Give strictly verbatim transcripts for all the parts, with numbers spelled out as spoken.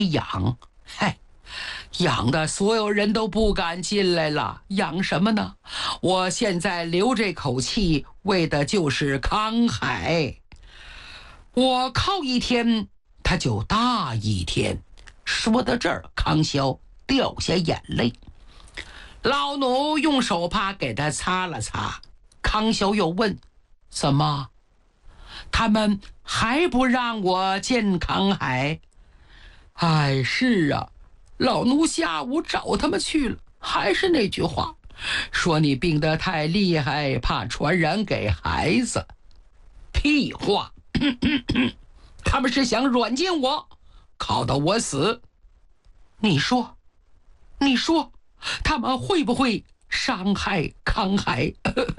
养，嗨，养的所有人都不敢进来了。养什么呢？我现在留这口气，为的就是康海。我靠一天，他就大一天。说到这儿，康萧掉下眼泪。老奴用手帕给他擦了擦。康萧又问：怎么？他们还不让我见康海？哎，是啊，老奴下午找他们去了，还是那句话，说你病得太厉害，怕传染给孩子。屁话！他们是想软禁我，靠到我死。你说，你说，他们会不会伤害康海？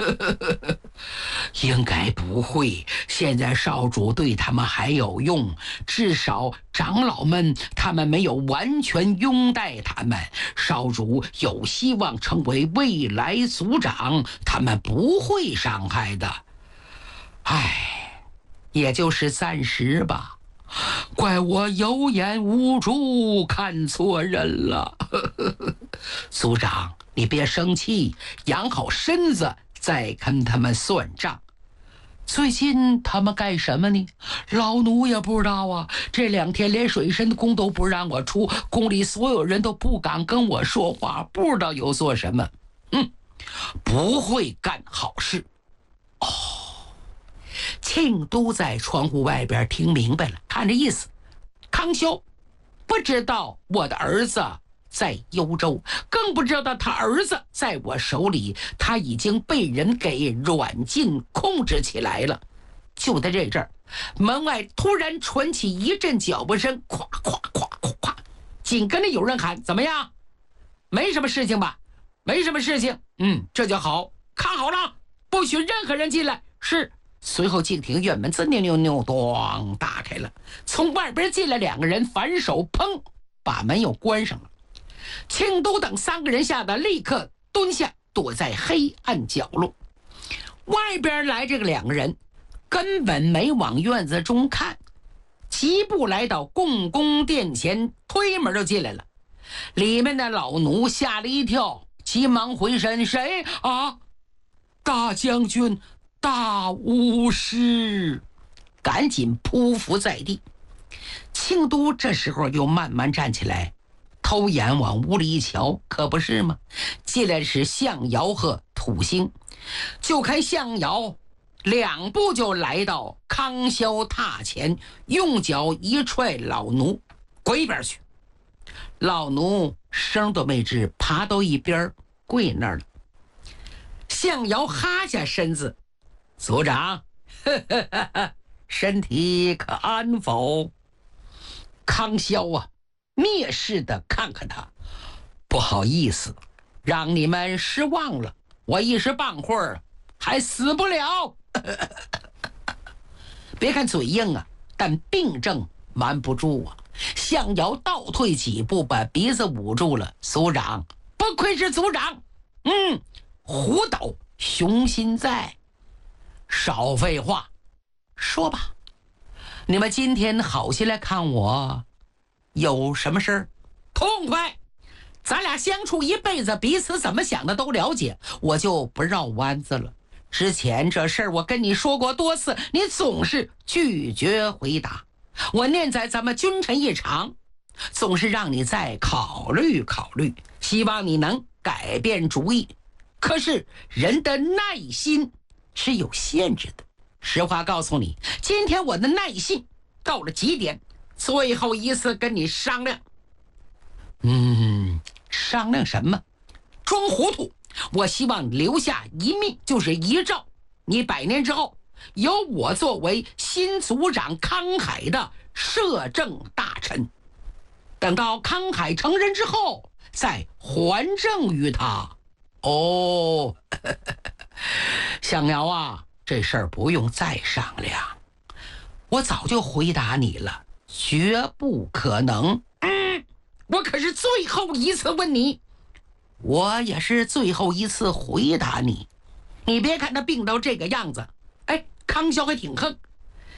应该不会，现在少主对他们还有用，至少长老们他们没有完全拥戴他们，少主有希望成为未来族长，他们不会伤害的。唉，也就是暂时吧，怪我有眼无珠，看错人了。族长，你别生气，养好身子再跟他们算账。最近他们干什么呢？老奴也不知道啊，这两天连水神宫都不让我出，宫里所有人都不敢跟我说话，不知道有做什么。嗯，不会干好事。哦，庆都在窗户外边听明白了，看这意思，康萧不知道我的儿子在幽州，更不知道他儿子在我手里，他已经被人给软禁控制起来了。就在这阵儿，门外突然传起一阵脚步声，咵咵咵咵咵，紧跟着有人喊：怎么样？没什么事情吧？没什么事情。嗯，这就好，看好了，不许任何人进来。是。随后静庭院门子扭扭扭咚打开了，从外边进来两个人，反手砰把门又关上了。庆都等三个人吓得立刻蹲下，躲在黑暗角落。外边来这个两个人根本没往院子中看，疾步来到共工殿前，推门就进来了。里面的老奴吓了一跳，急忙回身：谁啊？大将军，大巫师！赶紧匍匐在地。庆都这时候又慢慢站起来，偷眼往屋里一瞧，可不是吗？进来是向尧和土星。就看向尧两步就来到康萧榻前，用脚一踹老奴：滚一边去！老奴声都没吱，爬到一边跪那儿了。向尧哈下身子：族长，呵呵呵呵，身体可安否？康萧啊，蔑视的看看他：不好意思，让你们失望了，我一时半会儿还死不了。别看嘴硬啊，但病症瞒不住啊。向尧倒退几步，把鼻子捂住了：族长，不愧是族长，嗯，虎斗雄心在。少废话，说吧，你们今天好心来看我，有什么事儿？痛快！咱俩相处一辈子，彼此怎么想的都了解，我就不绕弯子了。之前这事儿我跟你说过多次，你总是拒绝回答。我念在咱们君臣一场，总是让你再考虑考虑，希望你能改变主意。可是人的耐心是有限制的，实话告诉你，今天我的耐心到了极点，最后一次跟你商量。嗯，商量什么？装糊涂。我希望留下一命，就是遗诏，你百年之后由我作为新族长康海的摄政大臣，等到康海成人之后再还政于他。哦，向尧啊，这事儿不用再商量，我早就回答你了，绝不可能。嗯，我可是最后一次问你，我也是最后一次回答你。你别看他病到这个样子，哎，康萧还挺横。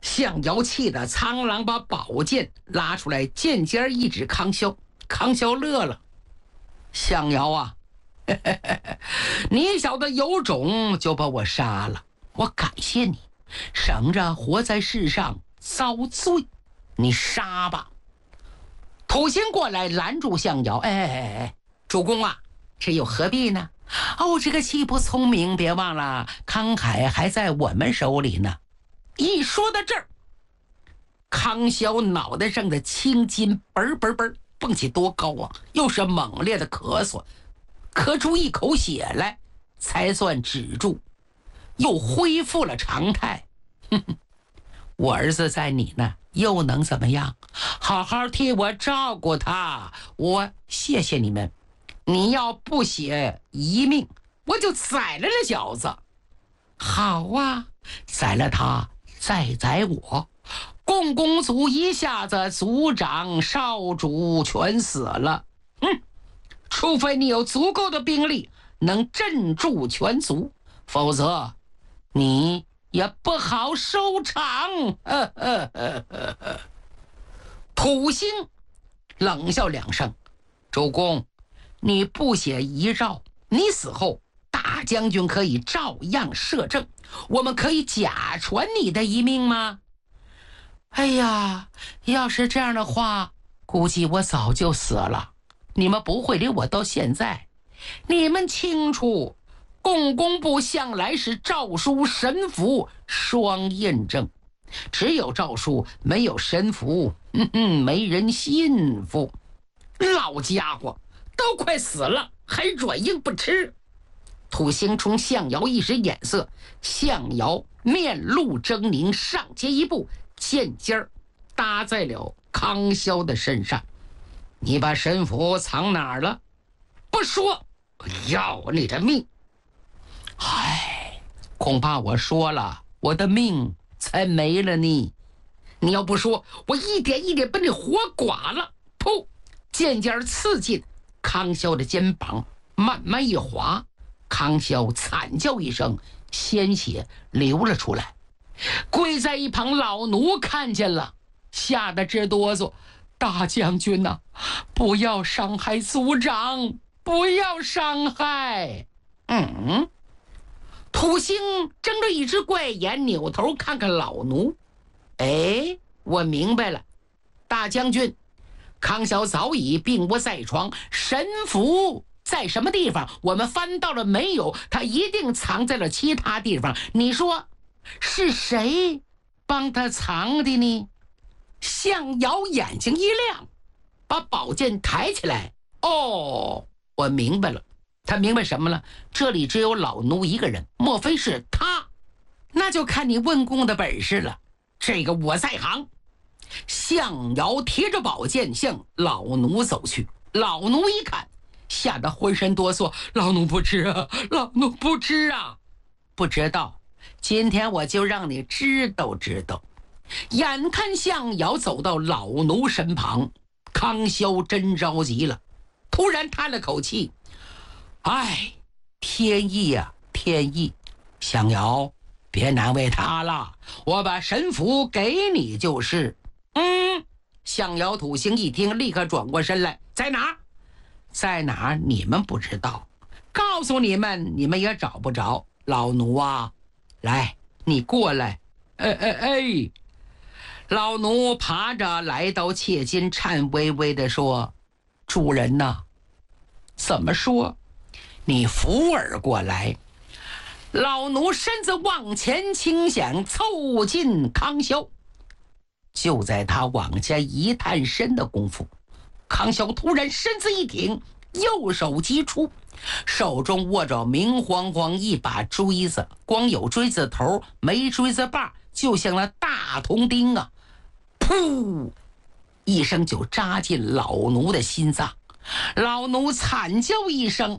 向尧气得苍狼把宝剑拉出来，剑尖一指康萧。康萧乐了：“向尧啊，呵呵呵你小子有种就把我杀了，我感谢你，省着活在世上遭罪。你杀吧。”土星过来拦住向尧：“哎哎哎，主公啊，这又何必呢？哦，这个气不聪明，别忘了康海还在我们手里呢。”一说到这儿，康萧脑袋上的青筋嘣嘣嘣蹦起多高啊！又是猛烈的咳嗽，咳出一口血来，才算止住，又恢复了常态。哼哼，我儿子在你呢，又能怎么样？好好替我照顾他，我谢谢你们。你要不写遗命，我就宰了这小子。好啊，宰了他，再宰我。共工族一下子族长少主全死了。嗯，除非你有足够的兵力能镇住全族，否则你也不好收场。呵呵呵呵呵。土星冷笑两声：“主公，你不写遗诏，你死后大将军可以照样摄政，我们可以假传你的遗命吗？”哎呀，要是这样的话，估计我早就死了。你们不会理我到现在。你们清楚，共工部向来是诏书神符双印证，只有诏书没有神符，哼哼，没人信服。老家伙都快死了，还软硬不吃。土星冲向尧一使眼色，向尧面露狰狞，上前一步，剑尖儿搭在了康萧的身上。你把神符藏哪儿了？不说，要你的命。唉，恐怕我说了，我的命才没了呢。你要不说，我一点一点把你活剐了。噗，剑尖刺进康萧的肩膀，慢慢一划，康萧惨叫一声，鲜血流了出来。跪在一旁老奴看见了，吓得直哆嗦：“大将军呐、啊，不要伤害族长，不要伤害。”嗯，土星睁着一只怪眼，扭头看看老奴。哎，我明白了，大将军，康萧早已病卧在床，神符在什么地方？我们翻到了没有？他一定藏在了其他地方。你说是谁帮他藏的呢？向尧眼睛一亮，把宝剑抬起来。哦，我明白了。他明白什么了？这里只有老奴一个人，莫非是他？那就看你问功的本事了。这个我在行。向尧提着宝剑向老奴走去。老奴一看，吓得浑身哆嗦。老奴不知啊，老奴不知啊。不知道，今天我就让你知道知道。眼看向尧走到老奴身旁，康萧真着急了，突然叹了口气：“哎，天意呀、啊，天意！向尧，别难为他了，我把神符给你就是。”嗯，向尧土星一听，立刻转过身来：“在哪儿？在哪儿？你们不知道，告诉你们，你们也找不着。老奴啊，来，你过来。”哎哎哎！老奴爬着来到切近，颤巍巍地说：“主人呐，怎么说？你扶耳过来。”老奴身子往前倾想，凑近康萧。就在他往下一探身的功夫，康萧突然身子一挺，右手击出，手中握着明晃晃一把锥子，光有锥子头没锥子把，就像那大铜钉啊！噗一声就扎进老奴的心脏。老奴惨叫一声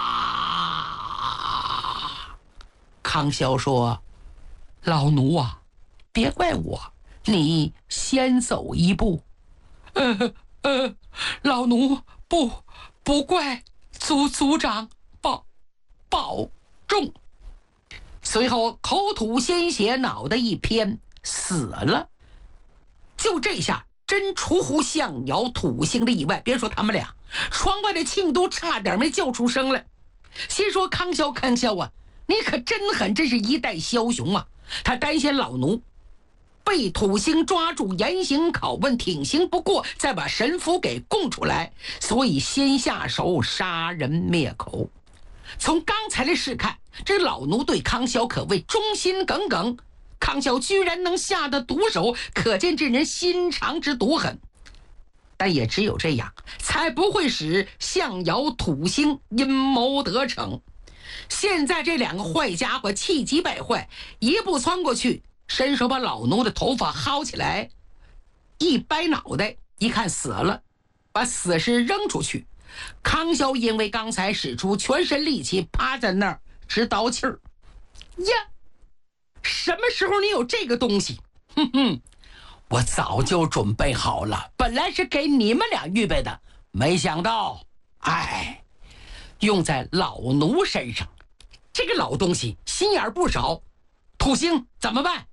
啊！康萧说：“老奴啊，别怪我，你先走一步。”呃呃，老奴不不怪，族族长保保重。随后口吐鲜血，脑袋一偏， 死了。就这下真出乎向尧、土星的意外，别说他们俩，窗外的庆都差点没叫出声来。心说康萧康萧啊，你可真狠，真是一代枭雄啊！他担心老奴被土星抓住严刑拷问，挺刑不过，再把神符给供出来，所以先下手杀人灭口。从刚才的事看，这老奴对康萧可谓忠心耿耿，康萧居然能下得毒手，可见这人心肠之毒狠。但也只有这样，才不会使向尧、土星阴谋得逞。现在这两个坏家伙气急败坏，一步窜过去，伸手把老奴的头发薅起来，一掰脑袋，一看死了，把死尸扔出去。康萧因为刚才使出全身力气，趴在那儿直倒气儿。呀，什么时候你有这个东西？哼哼，我早就准备好了，本来是给你们俩预备的，没想到，哎，用在老奴身上。这个老东西心眼不少，土星怎么办？